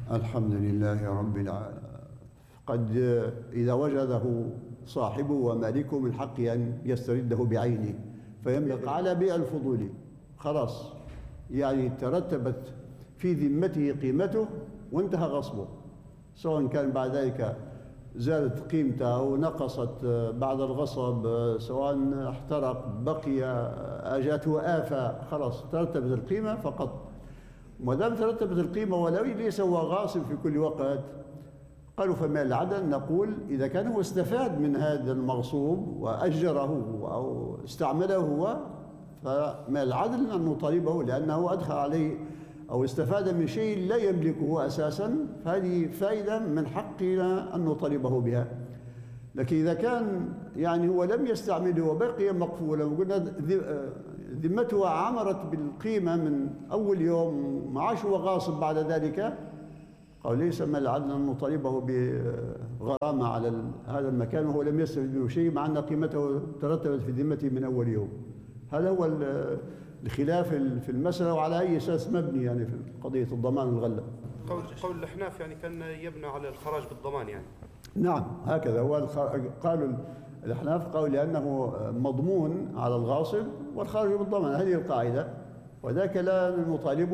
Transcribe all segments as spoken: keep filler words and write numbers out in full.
الحمد لله رب العالمين. قد إذا وجده صاحبه ومالكه من حقه أن يسترده بعينه فيملك على بيع الفضولي، خلاص يعني ترتبت في ذمته قيمته وانتهى غصبه، سواء كان بعد ذلك زادت قيمته أو نقصت بعد الغصب، سواء احترق بقي أجاته آفة، خلاص ترتبت القيمة فقط. ما دام ترتبت القيمة ولو ليس هو غاصب في كل وقت، قالوا فمن العدل نقول إذا كان هو استفاد من هذا المغصوب وأجره أو استعمله هو، فمن العدل أن نطالبه لأنه أدخل عليه أو استفاد من شيء لا يملكه أساسا، فهذه فائدة من حقنا أن نطالبه بها. لكن إذا كان يعني هو لم يستعمله وبقي مقفولا وقلنا ذمته عمرت بالقيمة من أول يوم ما عاش هو غاصب بعد ذلك، قال ليس من العدل أن نطالبه بغرامة على هذا المكان وهو لم يستفد منه شيء مع أن قيمته ترتبت في ذمته من أول يوم. هذا هو الخلاف في المسألة، وعلى أي أساس مبني يعني في قضية الضمان والغلة. قول قول الأحناف يعني كان يبنى على الخراج بالضمان يعني. نعم هكذا هو قالوا الأحناف، قالوا لأنه مضمون على الغاصب والخارج بالضمان، هذه القاعدة، وذاك لا نطالبه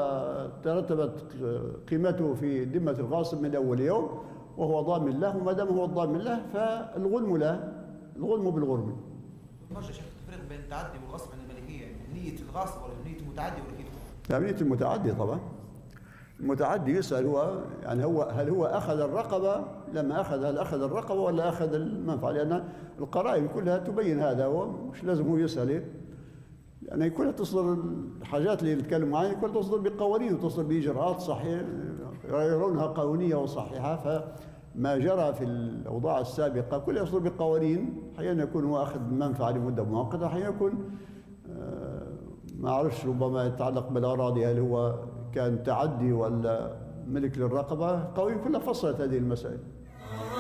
وترتبت قيمته في ذمة الغاصب من أول يوم وهو ضامن له، وما دام هو ضامن له فالغنم له، الغنم بالغرم. مرجع شيخ تفرق بين التعدي والغصب عن الملكية، نية الغاصب ولا نية المتعدي ولا كيف؟ لا، نية المتعدي طبعا. المتعدي يسأل هو يعني هو هل هو أخذ الرقبة، لما أخذ هل أخذ الرقبة ولا أخذ المنفعة، لأن القرائن كلها تبين هذا، ومش لازم هو يسأل يعني كلها تصدر الحاجات اللي يتكلم عنها كلها تصدر بقوانين وتصدر بإجراءات صحيح يرونها قانونية وصحيحة، فما جرى في الأوضاع السابقة كلها يصدر بقوانين، أحيانا يكون هو أخذ منفعة لمدة مؤقتة، أحيانا يكون ما أعرفش ربما يتعلق بالأراضي هل هو كان تعدي ولا ملك للرقبة، قوانين كلها فصلت هذه المسائل.